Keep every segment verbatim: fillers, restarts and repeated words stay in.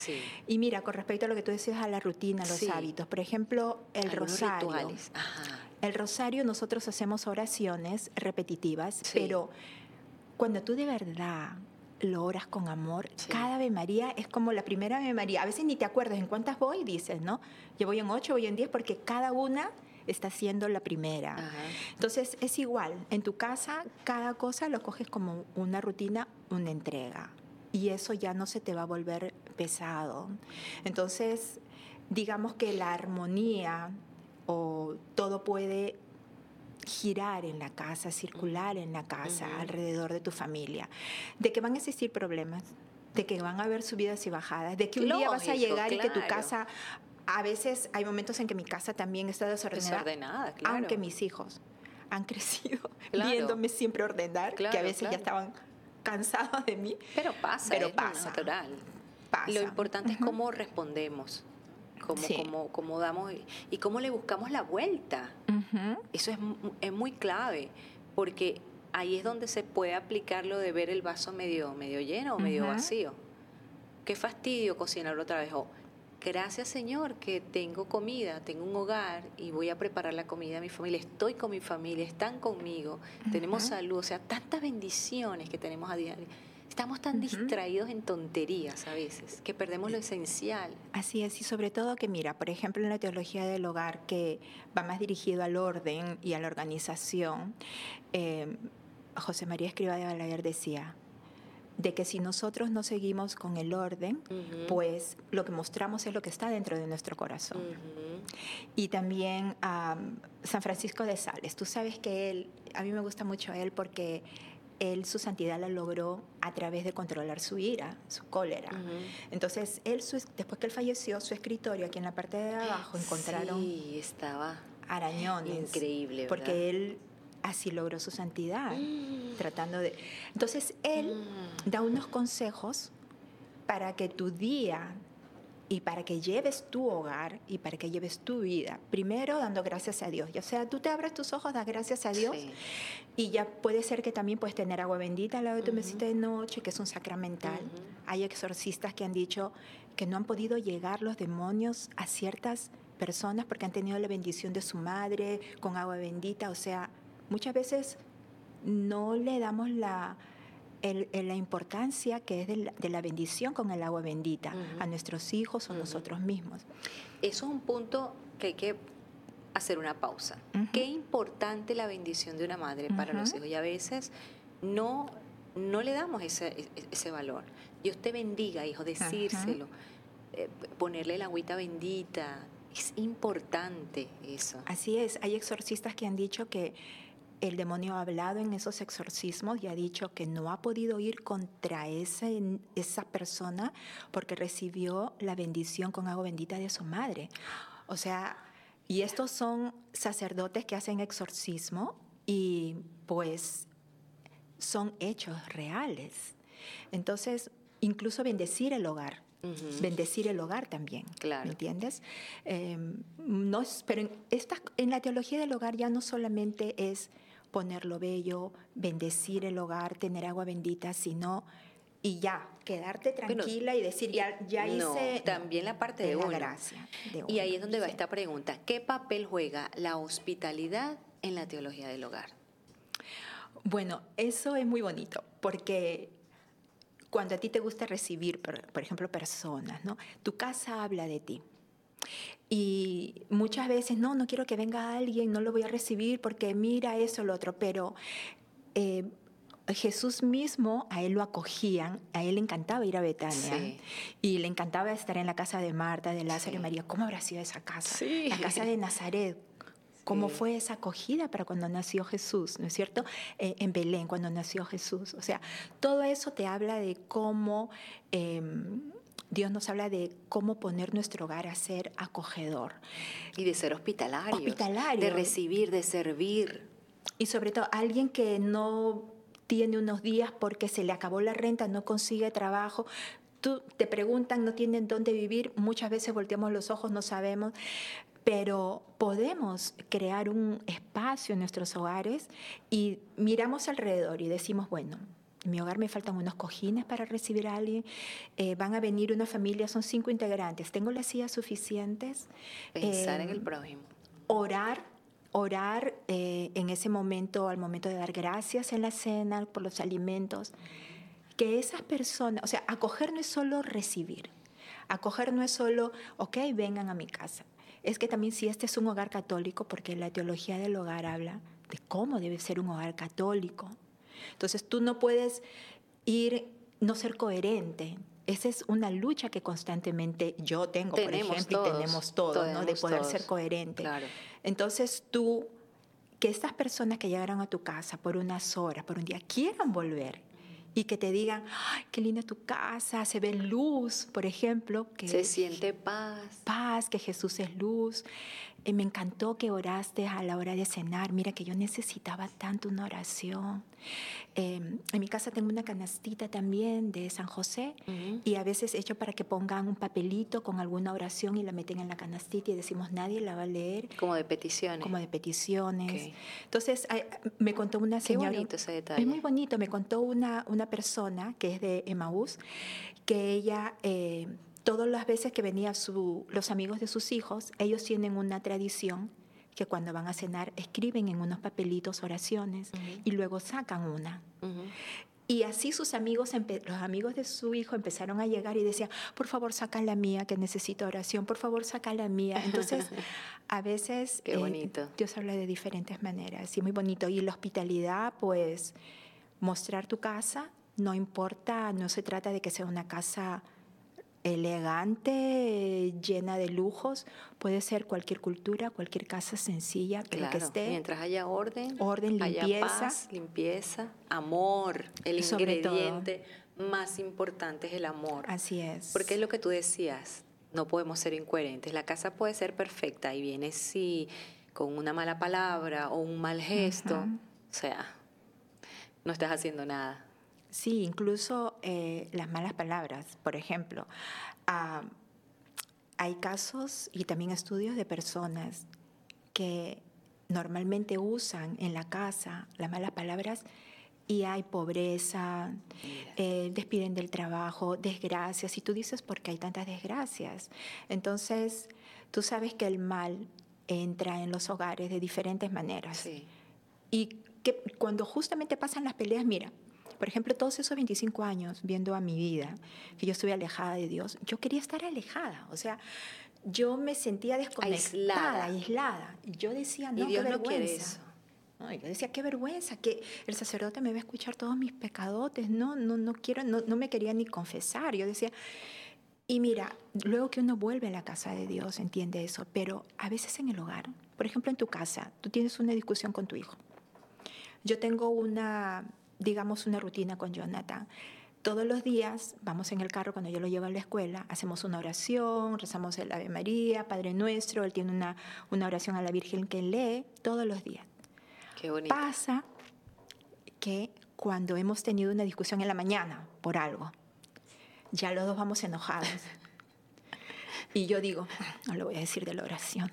Sí, Y mira, con respecto a lo que tú decías, a la rutina, a los sí, hábitos, por ejemplo, el algunos rosario. rituales. Ajá, El rosario, nosotros hacemos oraciones repetitivas, sí, pero cuando tú de verdad lo oras con amor, sí. cada Ave María es como la primera Ave María. A veces ni te acuerdas en cuántas voy, dices, ¿no? Yo voy en ocho, voy en diez, porque cada una está siendo la primera. Ajá. Entonces es igual, en tu casa cada cosa lo coges como una rutina, una entrega. Y eso ya no se te va a volver pesado. Entonces, digamos que la armonía o todo puede girar en la casa, circular en la casa, Ujú. alrededor de tu familia, de que van a existir problemas, de que van a haber subidas y bajadas, de que un día vas a Lógico, llegar y que tu claro. casa, a veces hay momentos en que mi casa también está desordenada, Desordenada, aunque claro. mis hijos han crecido Claro, viéndome siempre ordenar, que a claro, veces ya claro. estaban cansados de mí, Pero pasa, pero es lo pasa, natural. Lo pasa. importante es Ujú. cómo respondemos, cómo, Sí. cómo, cómo damos y y cómo le buscamos la vuelta. Ujú. Eso es, mu- es muy clave, porque ahí es donde se puede aplicar lo de ver el vaso medio, medio lleno o medio Ujú. vacío. Qué fastidio cocinarlo otra vez. O, gracias Señor que tengo comida, tengo un hogar y voy a preparar la comida a mi familia. Estoy con mi familia, están conmigo, tenemos Ujú. salud. O sea, tantas bendiciones que tenemos a diario. Estamos tan Ujú. distraídos en tonterías a veces que perdemos lo esencial. Así es, y sobre todo que mira, por ejemplo, en la teología del hogar, que va más dirigido al orden y a la organización, eh, José María Escrivá de Balaguer decía de que si nosotros no seguimos con el orden, Ujú, pues lo que mostramos es lo que está dentro de nuestro corazón. ujú. Y también a San Francisco de Sales. Tú sabes que él, a mí me gusta mucho él porque él su santidad la logró a través de controlar su ira, su cólera. Ujú. Entonces, él, su, después que él falleció, su escritorio, aquí en la parte de abajo, encontraron Sí, estaba arañones, increíble, ¿verdad? porque él así logró su santidad, Mm, tratando de... Entonces, él mm. da unos consejos para que tu día y para que lleves tu hogar y para que lleves tu vida, primero dando gracias a Dios. O sea, tú te abres tus ojos, das gracias a Dios Sí. y ya puede ser que también puedes tener agua bendita al lado de tu Ujú, mesita de noche, que es un sacramental. ujú. Hay exorcistas que han dicho que no han podido llegar los demonios a ciertas personas porque han tenido la bendición de su madre con agua bendita. O sea, muchas veces no le damos la, el- el- la importancia que es de la, de la bendición con el agua bendita Ujú, a nuestros hijos o ujú. nosotros mismos. Eso es un punto que hay que hacer una pausa. Ujú, Qué importante la bendición de una madre para los ujú, hijos y a veces no, no le damos ese, e- ese valor. Dios te bendiga, hijo, ujú. decírselo, eh, ponerle la agüita bendita. Es importante eso. Así es, hay exorcistas que han dicho que el demonio ha hablado en esos exorcismos y ha dicho que no ha podido ir contra ese, esa persona porque recibió la bendición con agua bendita de su madre. O sea, y Mira, estos son sacerdotes que hacen exorcismo y pues son hechos reales. Entonces, incluso bendecir el hogar, ujú, bendecir el hogar también, ¿me claro. entiendes? Eh, no es- pero en, esta, en la teología del hogar ya no solamente es ponerlo bello, bendecir el hogar, tener agua bendita, sino y ya, quedarte Bueno, tranquila y decir, y ya, ya no, hice, no, también la parte de es la uno. gracia de Y uno, ahí es donde va sí. esta pregunta. ¿Qué papel juega la hospitalidad en la teología del hogar? Bueno, eso es muy bonito, porque cuando a ti te gusta recibir, por, por ejemplo, personas, ¿no? Tu casa habla de ti. Y muchas veces, no, no quiero que venga alguien, no lo voy a recibir porque mira eso, lo otro, pero eh, Jesús mismo, a él lo acogían, a él le encantaba ir a Betania Sí, y le encantaba estar en la casa de Marta, de Lázaro y sí, María. ¿Cómo habrá sido esa casa? La casa sí, de Nazaret. ¿Cómo sí. fue esa acogida para cuando nació Jesús? ¿No es cierto? Eh, en Belén, cuando nació Jesús. O sea, todo eso te habla de cómo eh, Dios nos habla de cómo poner nuestro hogar a ser acogedor, Y de ser hospitalarios, de hospitalario. recibir, de servir. Y sobre todo, alguien que no tiene unos días porque se le acabó la renta, no consigue trabajo. Tú te preguntan, no tienen dónde vivir, muchas veces volteamos los ojos, no sabemos, pero podemos crear un espacio en nuestros hogares y miramos alrededor y decimos, bueno, En mi hogar me faltan unos cojines para recibir a alguien. Eh, van a venir una familia, son cinco integrantes. ¿Tengo las sillas suficientes? Pensar Eh, en el prójimo. Orar, orar eh, en ese momento, al momento de dar gracias en la cena por los alimentos. Que esas personas, o sea, acoger no es solo recibir. Acoger no es solo, ok, vengan a mi casa. Es que también si este es un hogar católico, porque la teología del hogar habla de cómo debe ser un hogar católico. Entonces tú no puedes ir, no ser coherente. Esa es una lucha que constantemente yo tengo, Tenemos por ejemplo, todos, y tenemos todos, ¿no? De tenemos poder todos, ser coherente. claro. Entonces tú, que estas personas que llegaron a tu casa por unas horas, por un día, quieran volver y que te digan, ¡ay, qué linda tu casa! Se ve luz, por ejemplo. Que Se siente paz. Paz, que Jesús es luz. Eh, me encantó que oraste a la hora de cenar. Mira que yo necesitaba tanto una oración. Eh, en mi casa tengo una canastita también de San José uh-huh. y a veces he hecho para que pongan un papelito con alguna oración y la meten en la canastita y decimos nadie la va a leer. Como de peticiones. Como de peticiones. Okay. Entonces eh, me contó una señora. Qué bonito ese detalle. Es muy bonito. Me contó una, una persona que es de Emaús que ella... Eh, todas las veces que venían su, los amigos de sus hijos, ellos tienen una tradición que cuando van a cenar escriben en unos papelitos oraciones uh-huh. y luego sacan una. Uh-huh. Y así sus amigos, los amigos de su hijo empezaron a llegar y decían, por favor, saca la mía que necesito oración, por favor, saca la mía. Entonces, a veces Qué bonito. Eh, Dios habla de diferentes maneras y muy bonito. Y la hospitalidad, pues, mostrar tu casa, no importa, no se trata de que sea una casa elegante, llena de lujos, puede ser cualquier cultura, cualquier casa sencilla, pero claro, que esté mientras haya orden, orden, haya limpieza, paz, limpieza, amor, el ingrediente más importante es el amor. Así es. Porque es lo que tú decías, no podemos ser incoherentes. La casa puede ser perfecta y viene sí con una mala palabra o un mal gesto, uh-huh. o sea, no estás haciendo nada. Sí, incluso eh, las malas palabras. Por ejemplo, uh, hay casos y también estudios de personas que normalmente usan en la casa las malas palabras y hay pobreza, eh, despiden del trabajo, desgracias. Y tú dices, ¿por qué hay tantas desgracias? Entonces, tú sabes que el mal entra en los hogares de diferentes maneras. Sí. Y que cuando justamente pasan las peleas, mira, por ejemplo, todos esos veinticinco años viendo a mi vida, que yo estuve alejada de Dios, yo quería estar alejada. O sea, yo me sentía desconectada, aislada. aislada. Y yo decía, no, y Dios qué no vergüenza. Quiere eso. No, yo decía, qué vergüenza, que el sacerdote me va a escuchar todos mis pecadotes. No, no, no quiero, no, no me quería ni confesar. Yo decía, y mira, luego que uno vuelve a la casa de Dios, entiende eso. Pero a veces en el hogar, por ejemplo, en tu casa, tú tienes una discusión con tu hijo. Yo tengo una... digamos, una rutina con Jonathan. Todos los días vamos en el carro cuando yo lo llevo a la escuela, hacemos una oración, rezamos el Ave María, Padre Nuestro, él tiene una, una oración a la Virgen que él lee todos los días. Qué bonito. Pasa que cuando hemos tenido una discusión en la mañana por algo, ya los dos vamos enojados. Y yo digo, no le voy a decir de la oración.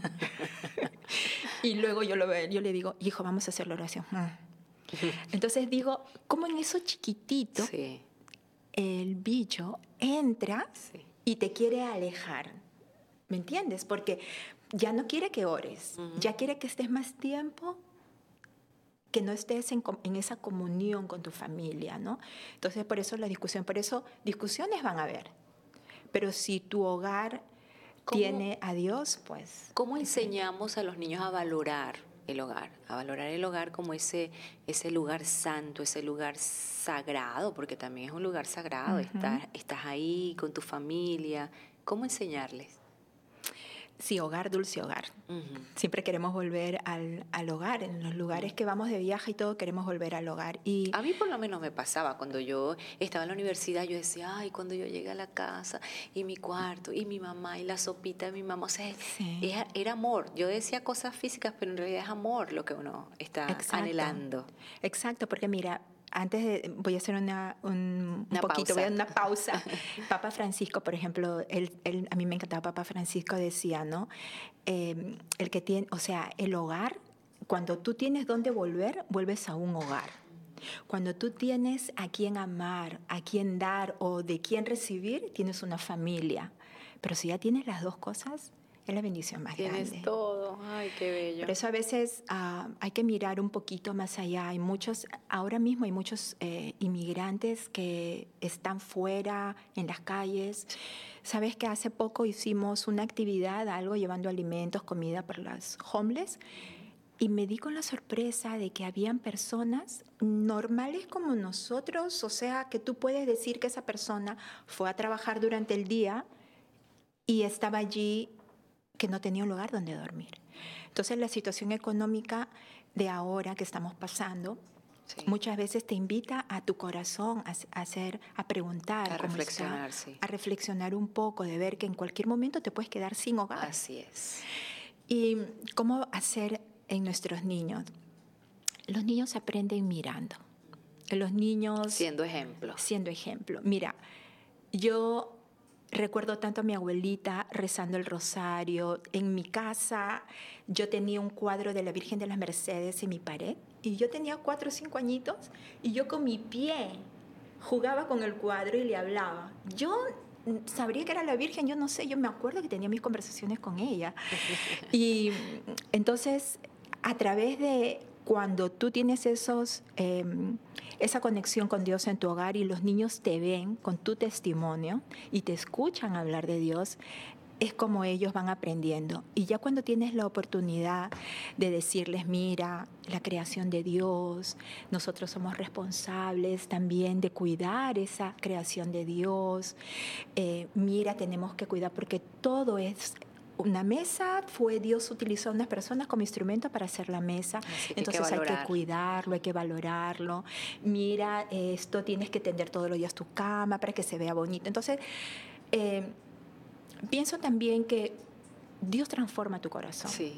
Y luego yo, lo veo, yo le digo, hijo, vamos a hacer la oración. Entonces digo, ¿cómo en eso chiquitito sí. el bicho entra sí. y te quiere alejar? ¿Me entiendes? Porque ya no quiere que ores, uh-huh. ya quiere que estés más tiempo, que no estés en, en esa comunión con tu familia, ¿no? Entonces, por eso la discusión, por eso discusiones van a haber. Pero si tu hogar tiene a Dios, pues... ¿Cómo enseñamos a los niños a valorar el hogar, a valorar el hogar como ese, ese lugar santo, ese lugar sagrado, porque también es un lugar sagrado, uh-huh. estás, estás ahí con tu familia? ¿Cómo enseñarles? Sí, hogar, dulce hogar. Uh-huh. Siempre queremos volver al, al hogar, en los lugares uh-huh. que vamos de viaje y todo queremos volver al hogar. Y a mí por lo menos me pasaba, cuando yo estaba en la universidad, yo decía, ay, cuando yo llegué a la casa y mi cuarto y mi mamá y la sopita de mi mamá, o sea, sí. era, era amor. Yo decía cosas físicas, pero en realidad es amor lo que uno está Exacto. anhelando. Exacto, porque mira, antes de, voy a hacer una, un, un una poquito, pausa. voy a dar una pausa. Papa Francisco, por ejemplo, él, él, a mí me encantaba Papa Francisco, decía, ¿no? Eh, el que tiene, o sea, el hogar, cuando tú tienes dónde volver, vuelves a un hogar. Cuando tú tienes a quien amar, a quien dar o de quien recibir, tienes una familia. Pero si ya tienes las dos cosas, es la bendición más Tienes grande. todo. Ay, qué bello. Por eso a veces uh, hay que mirar un poquito más allá. Hay muchos, ahora mismo hay muchos eh, inmigrantes que están fuera, en las calles. Sabes que hace poco hicimos una actividad, algo llevando alimentos, comida para las homeless, y me di con la sorpresa de que habían personas normales como nosotros, o sea, que tú puedes decir que esa persona fue a trabajar durante el día y estaba allí, que no tenía un lugar donde dormir. Entonces, la situación económica de ahora que estamos pasando, sí, muchas veces te invita a tu corazón a, a hacer, a preguntar, a cómo reflexionar, está, sí. a reflexionar un poco, de ver que en cualquier momento te puedes quedar sin hogar. Así es. Y cómo hacer en nuestros niños. Los niños aprenden mirando. Los niños siendo ejemplo. Siendo ejemplo. Mira, yo recuerdo tanto a mi abuelita rezando el rosario. En mi casa yo tenía un cuadro de la Virgen de las Mercedes en mi pared y yo tenía cuatro o cinco añitos y yo con mi pie jugaba con el cuadro y le hablaba. Yo sabría que era la Virgen, yo no sé, yo me acuerdo que tenía mis conversaciones con ella. Y entonces, a través de cuando tú tienes esos, eh, esa conexión con Dios en tu hogar y los niños te ven con tu testimonio y te escuchan hablar de Dios, es como ellos van aprendiendo. Y ya cuando tienes la oportunidad de decirles, mira, la creación de Dios, nosotros somos responsables también de cuidar esa creación de Dios, eh, mira, tenemos que cuidar porque todo es... Una mesa fue, Dios utilizó a unas personas como instrumento para hacer la mesa. Así que entonces hay que, que hay que cuidarlo, hay que valorarlo. Mira, esto tienes que tender todos los días tu cama para que se vea bonito. Entonces, eh, pienso también que Dios transforma tu corazón. Sí.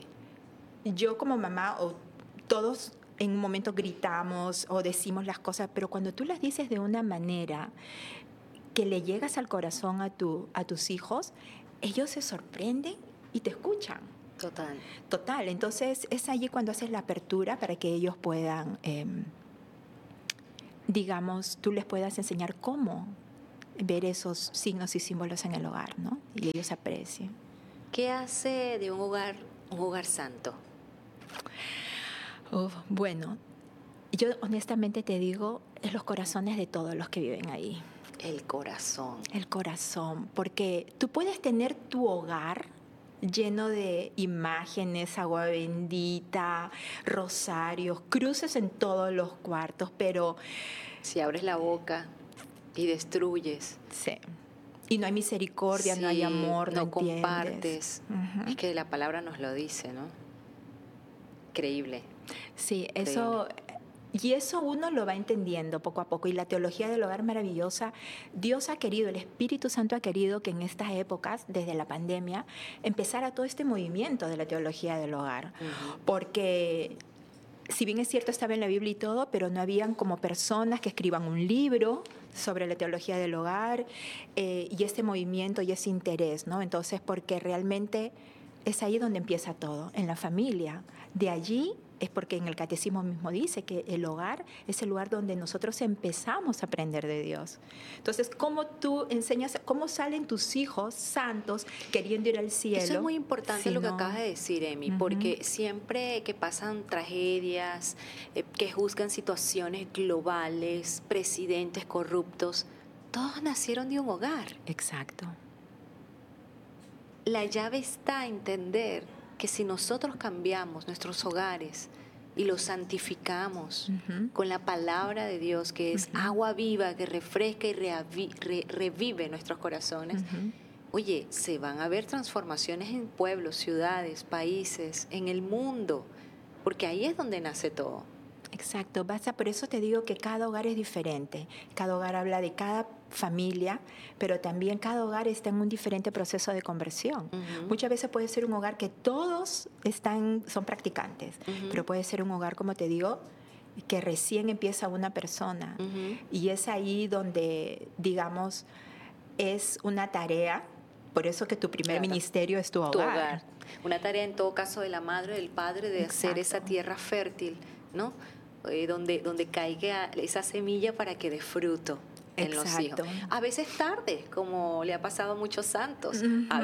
Yo como mamá, o todos en un momento gritamos o decimos las cosas, pero cuando tú las dices de una manera que le llegas al corazón a, tu, a tus hijos, ellos se sorprenden y te escuchan. Total. Total. Entonces es allí cuando haces la apertura para que ellos puedan, eh, digamos, tú les puedas enseñar cómo ver esos signos y símbolos en el hogar, ¿no? Y ellos aprecien. ¿Qué hace de un hogar un hogar santo? Oh, bueno, yo honestamente te digo, es los corazones de todos los que viven ahí. El corazón. El corazón, porque tú puedes tener tu hogar lleno de imágenes, agua bendita, rosarios, cruces en todos los cuartos, pero... Si abres la boca y destruyes. Sí. Y no hay misericordia, sí, no hay amor, no, no entiendes. compartes. Uh-huh. Es que la palabra nos lo dice, ¿no? Creíble. Sí, Creíble. eso... Y eso uno lo va entendiendo poco a poco. Y la teología del hogar maravillosa, Dios ha querido, el Espíritu Santo ha querido que en estas épocas, desde la pandemia, empezara todo este movimiento de la teología del hogar. Uh-huh. Porque, si bien es cierto, estaba en la Biblia y todo, pero no habían como personas que escriban un libro sobre la teología del hogar eh, y este movimiento y ese interés, ¿no? Entonces, porque realmente es ahí donde empieza todo, en la familia. De allí es porque en el catecismo mismo dice que el hogar es el lugar donde nosotros empezamos a aprender de Dios. Entonces, ¿cómo tú enseñas, cómo salen tus hijos santos queriendo ir al cielo? Eso es muy importante si lo no... que acabas de decir, Emi, uh-huh. porque siempre que pasan tragedias, eh, que juzgan situaciones globales, presidentes corruptos, todos nacieron de un hogar. Exacto. La llave está en entender que si nosotros cambiamos nuestros hogares y los santificamos uh-huh. con la palabra de Dios, que es uh-huh. agua viva, que refresca y reavi- re- revive nuestros corazones, uh-huh. oye, se van a ver transformaciones en pueblos, ciudades, países, en el mundo, porque ahí es donde nace todo. Exacto, basta, por eso te digo que cada hogar es diferente. Cada hogar habla de cada familia, pero también cada hogar está en un diferente proceso de conversión. Uh-huh. Muchas veces puede ser un hogar que todos están, son practicantes, uh-huh. pero puede ser un hogar, como te digo, que recién empieza una persona. Uh-huh. Y es ahí donde, digamos, es una tarea. Por eso que tu primer claro. ministerio es tu hogar. tu hogar. Una tarea en todo caso de la madre, del padre, de Exacto. hacer esa tierra fértil, ¿no? eh, donde, donde caiga esa semilla para que dé fruto en los hijos. Exacto. A veces tarde, como le ha pasado a muchos santos. Ujú. A